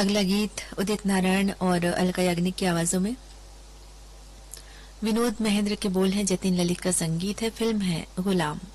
अगला गीत उदित नारायण और अलका याग्निक की आवाजों में। विनोद महेंद्र के बोल हैं, जतिन ललित का संगीत है, फिल्म है गुलाम।